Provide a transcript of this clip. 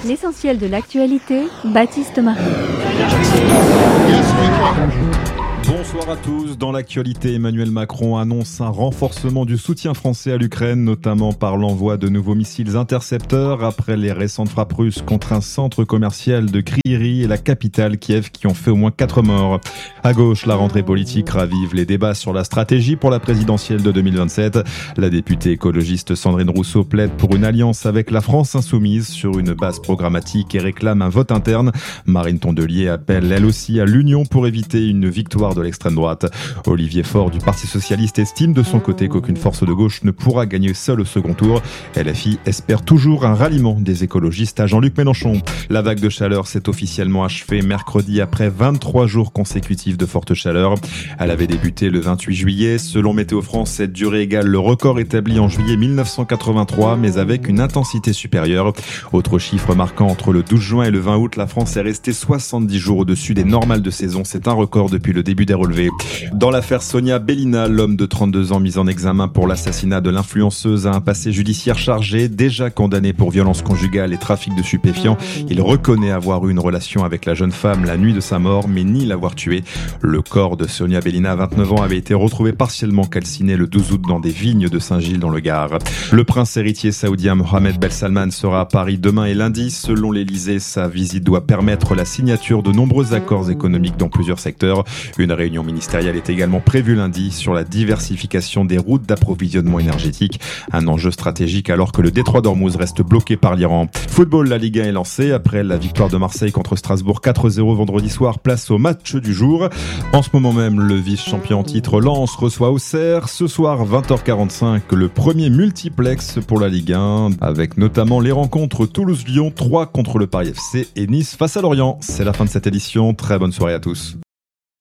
L'essentiel de l'actualité, Baptiste Marie. Bonsoir à tous. Dans l'actualité, Emmanuel Macron annonce un renforcement du soutien français à l'Ukraine, notamment par l'envoi de nouveaux missiles intercepteurs après les récentes frappes russes contre un centre commercial de Kryvyi et la capitale Kiev qui ont fait au moins 4 morts. À gauche, la rentrée politique ravive les débats sur la stratégie pour la présidentielle de 2027. La députée écologiste Sandrine Rousseau plaide pour une alliance avec la France insoumise sur une base programmatique et réclame un vote interne. Marine Tondelier appelle elle aussi à l'union pour éviter une victoire de l'extrême droite. Olivier Faure du Parti Socialiste estime de son côté qu'aucune force de gauche ne pourra gagner seule au second tour. LFI espère toujours un ralliement des écologistes à Jean-Luc Mélenchon. La vague de chaleur s'est officiellement achevée mercredi après 23 jours consécutifs de forte chaleur. Elle avait débuté le 28 juillet. Selon Météo France, cette durée égale le record établi en juillet 1983, mais avec une intensité supérieure. Autre chiffre marquant, entre le 12 juin et le 20 août, la France est restée 70 jours au-dessus des normales de saison. C'est un record depuis le début des relevés. Dans l'affaire Sonia Bellina, l'homme de 32 ans mis en examen pour l'assassinat de l'influenceuse a un passé judiciaire chargé. Déjà condamné pour violence conjugale et trafic de stupéfiants, il reconnaît avoir eu une relation avec la jeune femme la nuit de sa mort, mais nie l'avoir tuée. Le corps de Sonia Bellina, 29 ans, avait été retrouvé partiellement calciné le 12 août dans des vignes de Saint-Gilles dans le Gard. Le prince héritier saoudien Mohammed Ben Salman sera à Paris demain et lundi. Selon l'Elysée, sa visite doit permettre la signature de nombreux accords économiques dans plusieurs secteurs. Une réunion ministérielle est également prévue lundi sur la diversification des routes d'approvisionnement énergétique. Un enjeu stratégique alors que le détroit d'Ormuz reste bloqué par l'Iran. Football, la Ligue 1 est lancée. Après la victoire de Marseille contre Strasbourg 4-0 vendredi soir, place au match du jour. En ce moment même, le vice-champion en titre Lens reçoit Auxerre. Ce soir, 20h45, le premier multiplex pour la Ligue 1, avec notamment les rencontres Toulouse-Lyon, 3 contre le Paris FC et Nice face à Lorient. C'est la fin de cette édition. Très bonne soirée à tous.